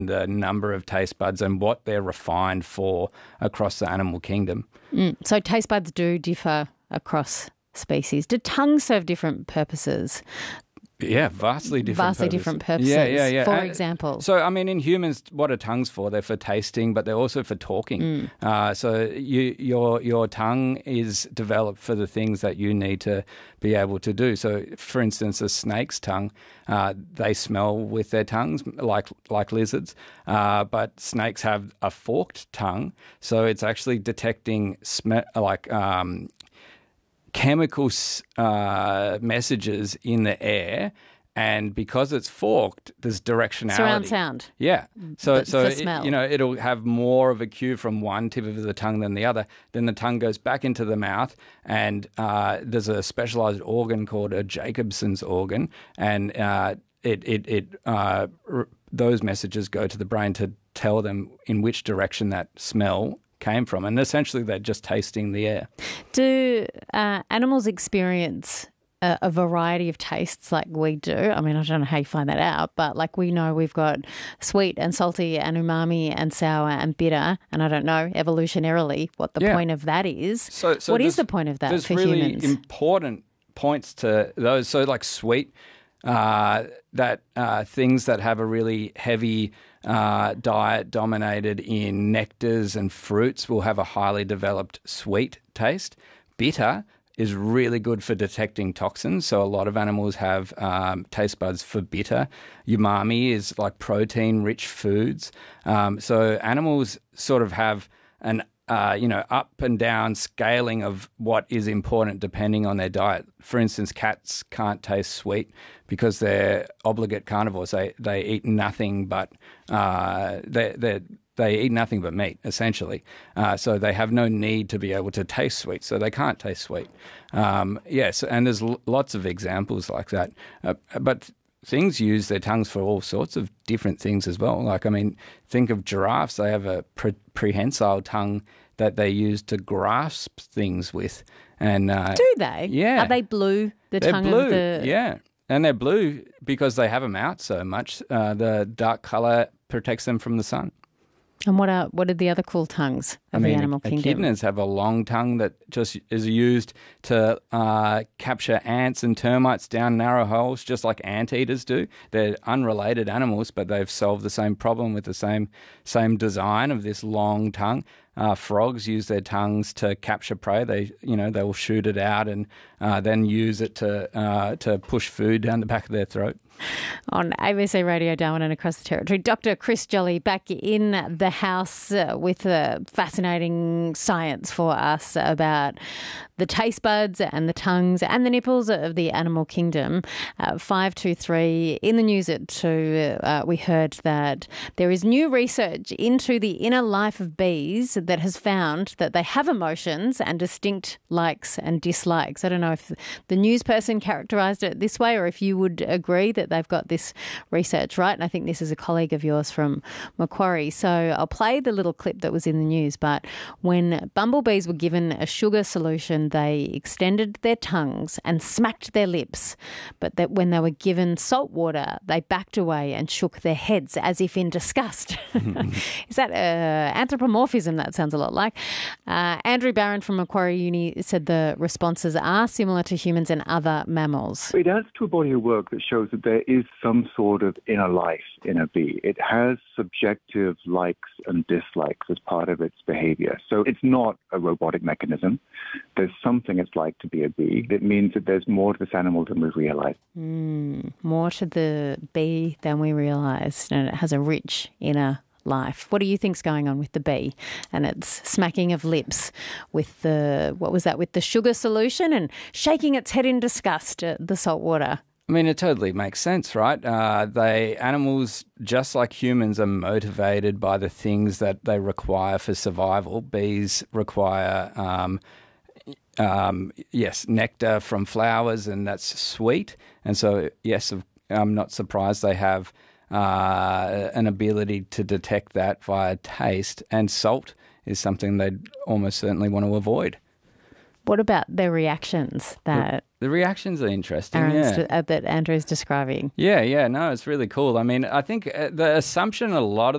the number of taste buds and what they're refined for across the animal kingdom. So taste buds do differ across species. Do tongues serve different purposes? Yeah, vastly different purposes. Yeah. For example. So, I mean, in humans, what are tongues for? They're for tasting, but they're also for talking. So your tongue is developed for the things that you need to be able to do. So, for instance, a snake's tongue, they smell with their tongues like lizards, but snakes have a forked tongue, so it's actually detecting chemical messages in the air, and because it's forked, there's directionality. Surround sound. Yeah. So smell. It'll have more of a cue from one tip of the tongue than the other. Then the tongue goes back into the mouth, and there's a specialized organ called a Jacobson's organ, and those messages go to the brain to tell them in which direction that smell came from, and essentially they're just tasting the air. Do animals experience a variety of tastes like we do? I mean, I don't know how you find that out, but like we know we've got sweet and salty and umami and sour and bitter, and I don't know evolutionarily what the point of that is. So what is the point of that for humans? There's really important points to those. So like sweet, things that have a really heavy diet dominated in nectars and fruits will have a highly developed sweet taste. Bitter is really good for detecting toxins, so a lot of animals have taste buds for bitter. Umami is like protein-rich foods. So animals sort of have an up and down scaling of what is important depending on their diet. For instance, cats can't taste sweet because they're obligate carnivores. They eat nothing but they eat nothing but meat, essentially. So they have no need to be able to taste sweet, so they can't taste sweet. Yes, and there's lots of examples like that. But things use their tongues for all sorts of different things as well. Like, I mean, think of giraffes. They have a prehensile tongue that they use to grasp things with. And do they? Yeah. Are they blue? They're tongue blue, of the... Yeah. And they're blue because they have them out so much. The dark colour protects them from the sun. And what are the other cool tongues of the animal kingdom? Echidnas have a long tongue that just is used to capture ants and termites down narrow holes, just like anteaters do. They're unrelated animals, but they've solved the same problem with the same design of this long tongue. Frogs use their tongues to capture prey. They will shoot it out and then use it to push food down the back of their throat. On ABC Radio Darwin and across the territory, Dr. Chris Jolly back in the house with fascinating science for us about the taste buds and the tongues and the nipples of the animal kingdom. 523 in the news at 2, we heard that there is new research into the inner life of bees that has found that they have emotions and distinct likes and dislikes. I don't know if the news person characterised it this way or if you would agree that they've got this research right. And I think this is a colleague of yours from Macquarie. So I'll play the little clip that was in the news. But when bumblebees were given a sugar solution, they extended their tongues and smacked their lips. But that when they were given salt water, they backed away and shook their heads as if in disgust. Is that anthropomorphism? That sounds a lot like. Andrew Barron from Macquarie Uni said the responses are similar to humans and other mammals. It adds to a body of work that shows that there is some sort of inner life in a bee. It has subjective likes and dislikes as part of its behavior. So it's not a robotic mechanism. There's something it's like to be a bee. It means that there's more to this animal than we realize. More to the bee than we realize, and it has a rich inner life. What do you think's going on with the bee and its smacking of lips with with the sugar solution and shaking its head in disgust at the salt water? I mean, it totally makes sense, right? Animals, just like humans, are motivated by the things that they require for survival. Bees require, nectar from flowers, and that's sweet. And so, yes, I'm not surprised they have an ability to detect that via taste. And salt is something they'd almost certainly want to avoid. What about their reactions that The reactions are interesting, yeah. that Andrew's describing? Yeah, no, it's really cool. I mean, I think the assumption a lot of